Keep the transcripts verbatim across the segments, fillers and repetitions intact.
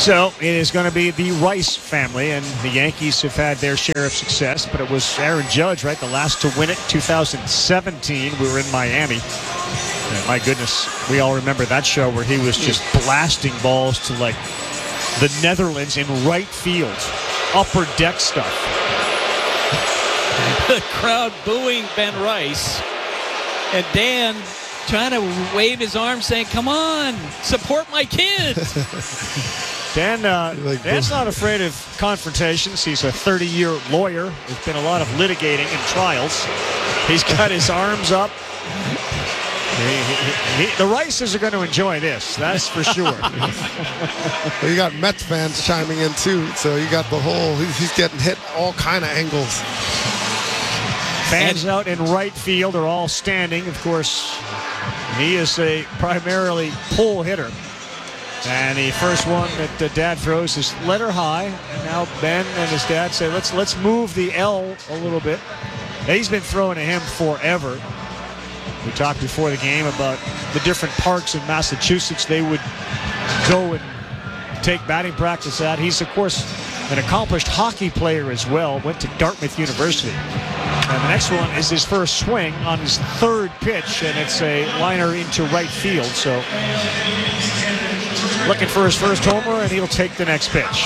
So it is going to be the Rice family, and the Yankees have had their share of success, but it was Aaron Judge, right, the last to win it, two thousand seventeen. We were in Miami. And my goodness, we all remember that show where he was just blasting balls to, like, the Netherlands in right field, upper deck stuff. The crowd booing Ben Rice, and Dan trying to wave his arms saying, come on, support my kid. Dan, uh, like, Dan's not afraid of confrontations. He's a thirty-year lawyer. There's been a lot of litigating and trials. He's got his arms up. He, he, he, the Rices are going to enjoy this, that's for sure. Well, you got Mets fans chiming in too, so you got the whole, he's, he's getting hit all kind of angles. Fans out in right field are all standing. Of course, he is a primarily pull hitter. And the first one that uh, Dad throws is letter high. And now Ben and his dad say, let's let's move the L a little bit. And he's been throwing to him forever. We talked before the game about the different parks in Massachusetts they would go and take batting practice at. He's, of course, an accomplished hockey player as well. Went to Dartmouth University. And the next one is his first swing on his third pitch, and it's a liner into right field. So looking for his first homer, and he'll take the next pitch.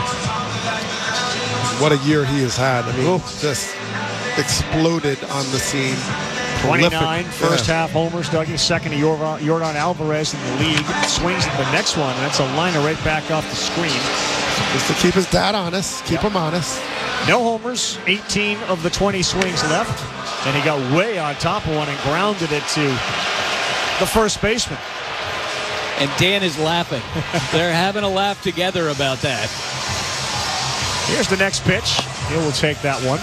What a year he has had. I mean, just exploded on the scene. twenty-nine Prolific. first Yeah. half homers. Dougie, second to Jordan, Jordan Alvarez in the league. Swings at the next one, and that's a liner right back off the screen. Just to keep his dad honest, keep Yep. him honest. No homers, eighteen of the twenty swings left. And he got way on top of one and grounded it to the first baseman. And Dan is laughing. They're having a laugh together about that. Here's the next pitch. He will take that one.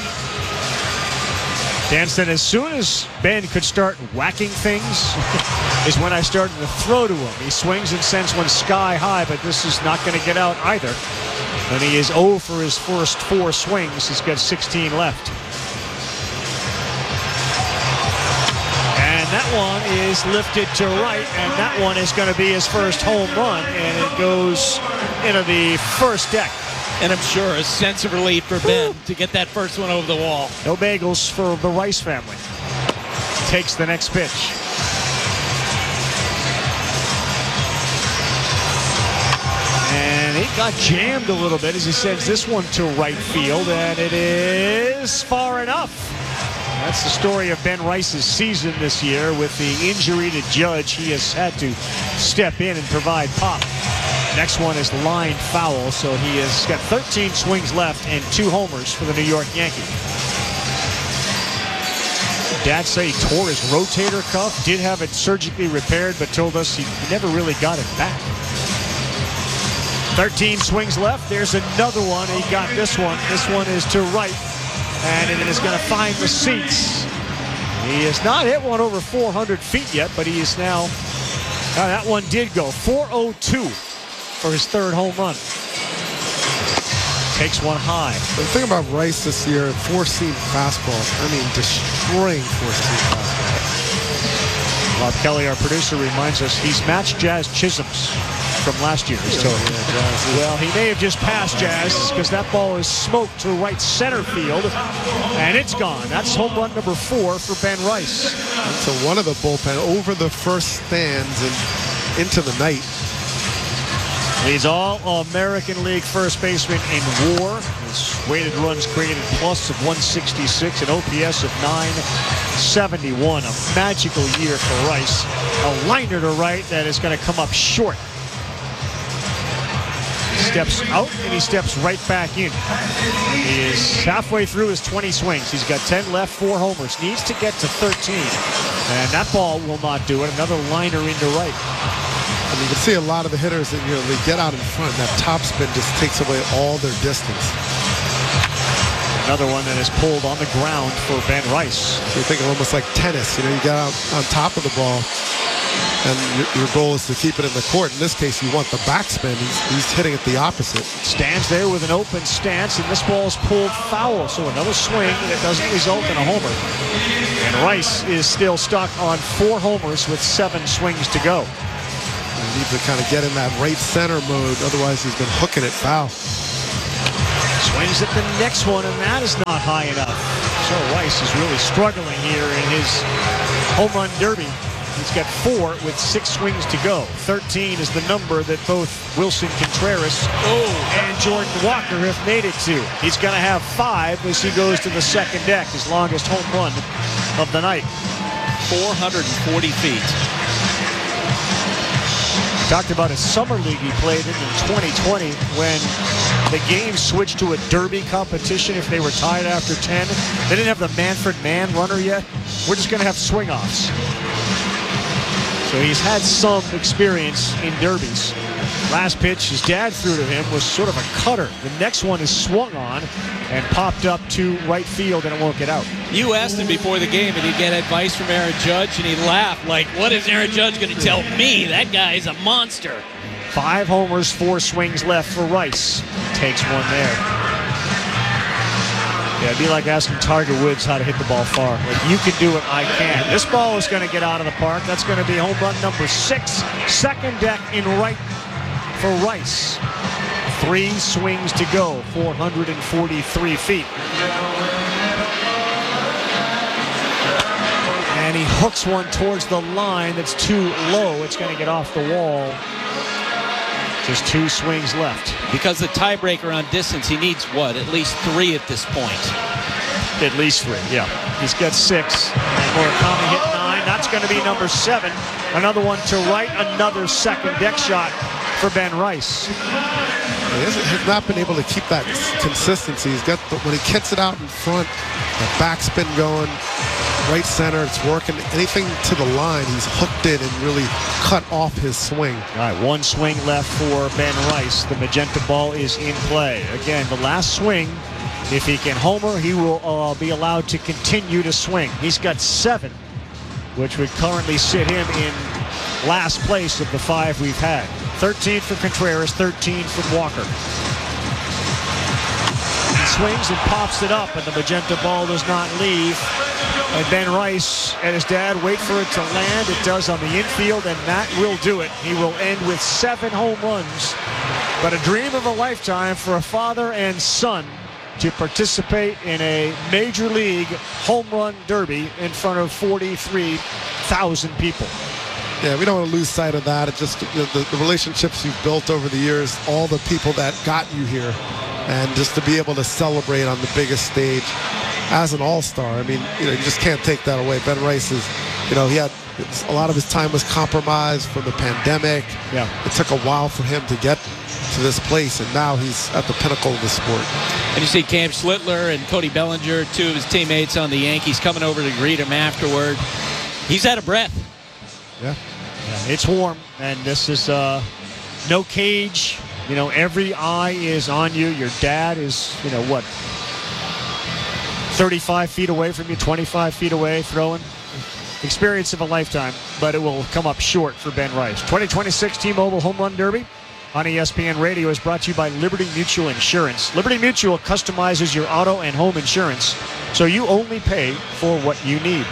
Dan said as soon as Ben could start whacking things is when I started to throw to him. He swings and sends one sky high, but this is not going to get out either. And he is oh for his first four swings. He's got sixteen left. And that one is lifted to right, and that one is going to be his first home run, and it goes into the first deck. And I'm sure a sense of relief for Ben to get that first one over the wall. No bagels for the Rice family. Takes the next pitch. And he got jammed a little bit as he sends this one to right field, and it is far enough. That's the story of Ben Rice's season this year. With the injury to Judge, he has had to step in and provide pop. Next one is line foul, so he has got thirteen swings left and two homers for the New York Yankees. Dad say he tore his rotator cuff, did have it surgically repaired, but told us he never really got it back. thirteen swings left. There's another one. He got this one. This one is to right, and it is going to find the seats. He has not hit one over four hundred feet yet, but he is now, uh, that one did go, four oh two. For his third home run. Takes one high. The thing about Rice this year, four-seam fastball. I mean, destroying four-seam fastball. Bob Kelly, our producer, reminds us he's matched Jazz Chisholm's from last year's Yeah, total. yeah, Jazz. Well, he may have just passed Jazz because that ball is smoked to right center field, and it's gone. That's home run number four for Ben Rice. And so one of the bullpen over the first stands and into the night. He's all-American League first baseman in WAR. His weighted runs created plus of one sixty-six, an O P S of nine seventy-one. A magical year for Rice. A liner to right that is going to come up short. He steps out and he steps right back in. He is halfway through his twenty swings. He's got ten left, four homers. Needs to get to thirteen. And that ball will not do it. Another liner into right. And you can see a lot of the hitters that, you know, they get out in front. That topspin just takes away all their distance. Another one that is pulled on the ground for Ben Rice. So you're thinking almost like tennis. You know, you get out on top of the ball, and your, your goal is to keep it in the court. In this case, you want the backspin. He's, he's hitting it the opposite. Stands there with an open stance, and this ball is pulled foul. So another swing that doesn't result in a homer. And Rice is still stuck on four homers with seven swings to go. Needs to kind of get in that right center mode. Otherwise, he's been hooking it foul. Swings at the next one, and that is not high enough. So Rice is really struggling here in his home run derby. He's got four with six swings to go. thirteen is the number that both Wilson Contreras oh. and Jordan Walker have made it to. He's going to have five as he goes to the second deck, his longest home run of the night. four hundred forty feet. Talked about a summer league he played in in twenty twenty when the game switched to a derby competition if they were tied after ten. They didn't have the Manfred Man runner yet. We're just going to have swing-offs. So he's had some experience in derbies. Last pitch his dad threw to him was sort of a cutter. The next one is swung on and popped up to right field, and it won't get out. You asked him before the game, and he'd get advice from Aaron Judge, and he laughed like, what is Aaron Judge going to tell me? That guy is a monster. Five homers, four swings left for Rice. Takes one there. Yeah, it'd be like asking Tiger Woods how to hit the ball far. Like, you can do it, I can. This ball is going to get out of the park. That's going to be home run number six. Second deck in right for Rice. Three swings to go, four hundred forty-three feet. And he hooks one towards the line that's too low. It's going to get off the wall. Just two swings left. Because the tiebreaker on distance, he needs what? At least three at this point. At least three, yeah. He's got six. And Murakami hit nine. That's going to be number seven. Another one to right. Another second deck shot for Ben Rice. He has not been able to keep that consistency. He's got the, when he kicks it out in front, the backspin going, right center, it's working. Anything to the line, he's hooked it and really cut off his swing. All right, one swing left for Ben Rice. The magenta ball is in play. Again, the last swing, if he can homer, he will uh, be allowed to continue to swing. He's got seven, which would currently sit him in last place of the five we've had. thirteen for Contreras, thirteen from Walker. He swings and pops it up, and the magenta ball does not leave. And Ben Rice and his dad wait for it to land. It does on the infield, and that will do it. He will end with seven home runs. But a dream of a lifetime for a father and son to participate in a major league home run derby in front of forty-three thousand people. Yeah, we don't want to lose sight of that. It's just the, the, the relationships you've built over the years, all the people that got you here, and just to be able to celebrate on the biggest stage as an all-star. I mean, you know, you just can't take that away. Ben Rice is, you know, he had a lot of his time was compromised from the pandemic. Yeah, it took a while for him to get to this place, and now he's at the pinnacle of the sport. And you see Cam Schlittler and Cody Bellinger, two of his teammates on the Yankees, coming over to greet him afterward. He's out of breath. Yeah. Yeah, it's warm, and this is uh, no cage. You know, every eye is on you. Your dad is, you know, what, thirty-five feet away from you, twenty-five feet away, throwing. Experience of a lifetime, but it will come up short for Ben Rice. twenty twenty-six T-Mobile Home Run Derby on E S P N Radio is brought to you by Liberty Mutual Insurance. Liberty Mutual customizes your auto and home insurance, so you only pay for what you need.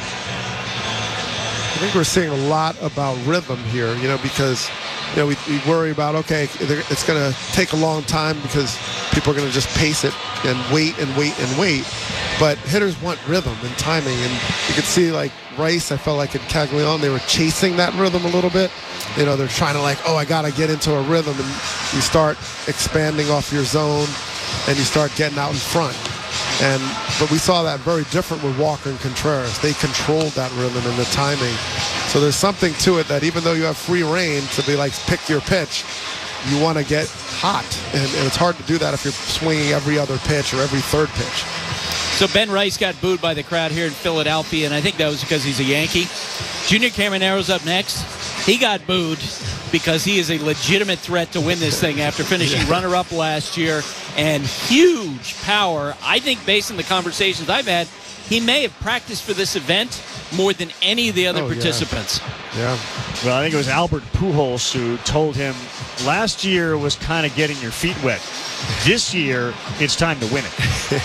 I think we're seeing a lot about rhythm here, you know, because, you know, we, we worry about, okay, it's going to take a long time because people are going to just pace it and wait and wait and wait. But hitters want rhythm and timing. And you could see, like, Rice, I felt like in Caglione, they were chasing that rhythm a little bit. You know, they're trying to, like, oh, I got to get into a rhythm. And you start expanding off your zone and you start getting out in front. And but we saw that very different with Walker and Contreras. They controlled that rhythm and the timing. So there's something to it that even though you have free reign to be like, pick your pitch, you want to get hot. And, and it's hard to do that if you're swinging every other pitch or every third pitch. So Ben Rice got booed by the crowd here in Philadelphia, and I think that was because he's a Yankee. Junior Camaro's up next. He got booed because he is a legitimate threat to win this thing after finishing yeah. runner-up last year and huge power. I think based on the conversations I've had, he may have practiced for this event more than any of the other oh, participants. Yeah. yeah. Well, I think it was Albert Pujols who told him last year was kind of getting your feet wet. This year, it's time to win it.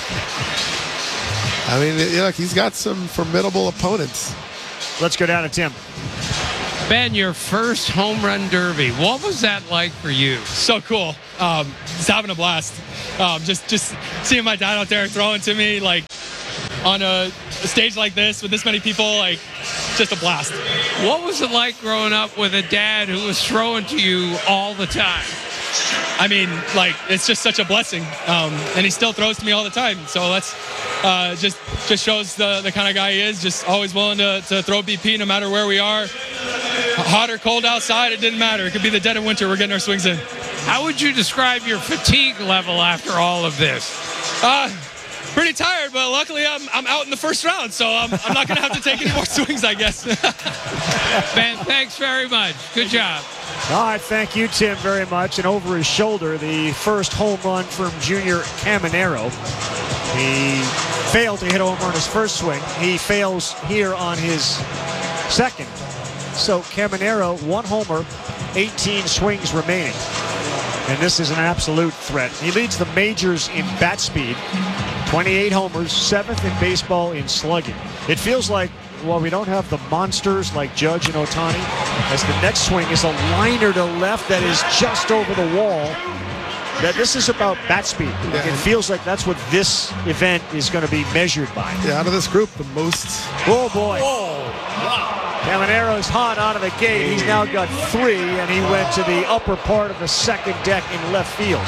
I mean, look, he's got some formidable opponents. Let's go down to Tim. Ben, your first home run derby. What was that like for you? So cool. Um, just having a blast. Um, just just seeing my dad out there throwing to me, like on a, a stage like this with this many people, like just a blast. What was it like growing up with a dad who was throwing to you all the time? I mean, like, it's just such a blessing. Um, and he still throws to me all the time. So that's uh, just just shows the, the kind of guy he is, just always willing to, to throw B P no matter where we are. Hot or cold outside, it didn't matter. It could be the dead of winter. We're getting our swings in. How would you describe your fatigue level after all of this? Uh, pretty tired, but luckily I'm, I'm out in the first round, so I'm, I'm not going to have to take any more swings, I guess. Ben, thanks very much. Good job. All right, thank you, Tim, very much. And over his shoulder, the first home run from Junior Caminero. He failed to hit a home run on his first swing. He fails here on his second. So Caminero, one homer, eighteen swings remaining. And this is an absolute threat. He leads the majors in bat speed. twenty-eight homers, seventh in baseball in slugging. It feels like, well, we don't have the monsters like Judge and Ohtani, as the next swing is a liner to left that is just over the wall. That this is about bat speed. Yeah. It feels like that's what this event is going to be measured by. Yeah, out of this group, the most. Oh, boy. Caminero's hot out of the gate. He's now got three, and he went to the upper part of the second deck in left field.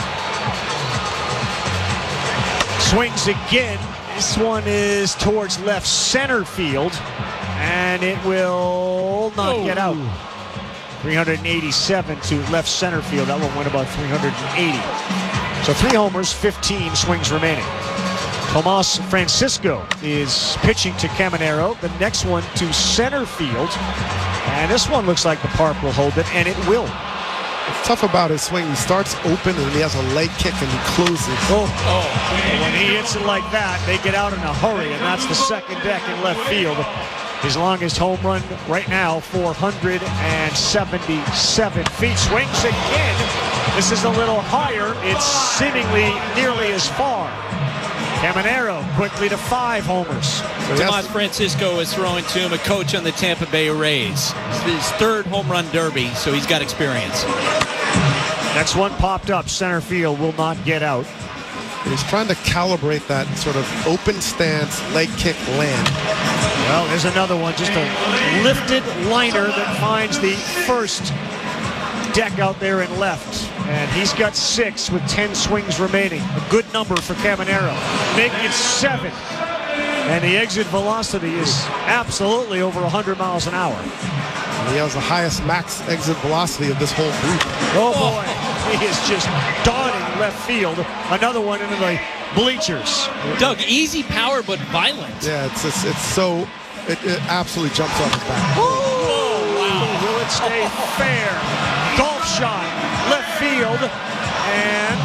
Swings again. This one is towards left center field, and it will not Oh. get out. three eighty-seven to left center field. That one went about three eighty. So three homers, fifteen swings remaining. Tomas Francisco is pitching to Caminero. The next one to center field. And this one looks like the park will hold it, and it will. What's tough about his swing, he starts open and he has a leg kick and he closes. Oh, oh. When he hits it like that, they get out in a hurry, and that's the second deck in left field. His longest home run right now, four hundred seventy-seven feet. Swings again. This is a little higher. It's seemingly nearly as far. Caminero quickly to five homers. So he Tomas has to- Francisco is throwing to him, a coach on the Tampa Bay Rays. It's his third home run derby, so he's got experience. Next one popped up. Center field will not get out. He's trying to calibrate that sort of open stance, leg kick land. Well, there's another one. Just a lifted liner that finds the first deck out there in left. And he's got six with ten swings remaining. A good number for Caminero. Making it seven. And the exit velocity is absolutely over one hundred miles an hour. And he has the highest max exit velocity of this whole group. Oh, boy. He is just dotting left field. Another one into the bleachers. Doug, easy power, but violent. Yeah, it's it's, it's so, it, it absolutely jumps off his back. Oh, wow. Will it stay fair? Golf shot, left field, and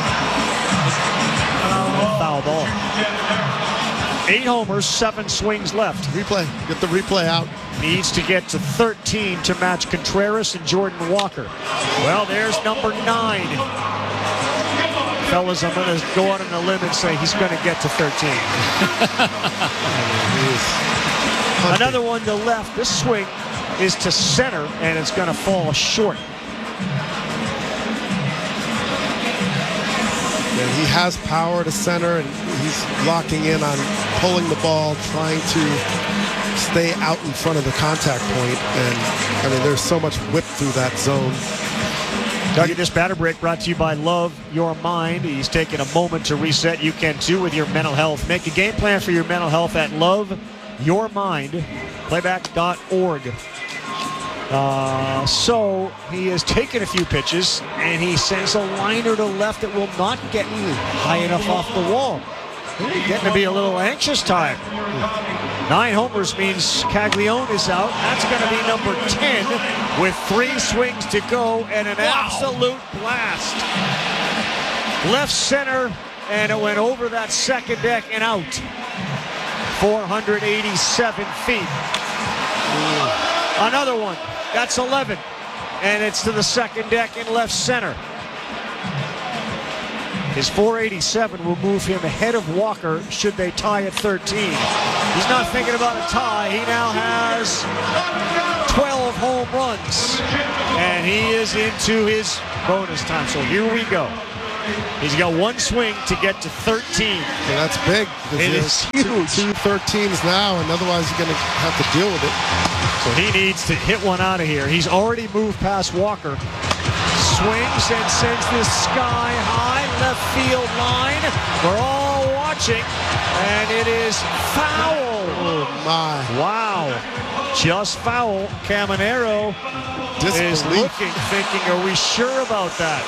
foul ball. Eight homers, seven swings left. Replay, get the replay out. Needs to get to thirteen to match Contreras and Jordan Walker. Well, there's number nine. Fellas, I'm going to go out on a limb and say he's going to get to thirteen. Another one to left. This swing is to center, and it's going to fall short. And he has power to center, and he's locking in on pulling the ball, trying to stay out in front of the contact point. And I mean, there's so much whip through that zone. Doug, this batter break brought to you by Love Your Mind. He's taking a moment to reset. You can too with your mental health. Make a game plan for your mental health at Love Your Mind, playback dot org. Uh, so he has taken a few pitches, and he sends a liner to left that will not get high enough off the wall. Getting to be a little anxious time. Nine homers means Caglione is out. That's going to be number ten with three swings to go and an Wow. absolute blast. Left center, and it went over that second deck and out. four hundred eighty-seven feet. Another one. That's eleven. And it's to the second deck in left center. His four eighty-seven will move him ahead of Walker should they tie at thirteen. He's not thinking about a tie. He now has twelve home runs. And he is into his bonus time. So here we go. He's got one swing to get to thirteen. So that's big. It There's is two, huge. two thirteens now, and otherwise you're going to have to deal with it. So he needs to hit one out of here. He's already moved past Walker. Swings and sends this sky high left field line. We're all watching, and it is foul. Oh, my. Wow. Just foul. Caminero is Disbelief. looking, thinking, are we sure about that?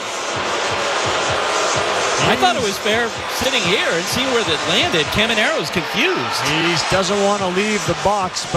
I thought it was fair sitting here and seeing where that landed. Caminero's confused. He doesn't want to leave the box, but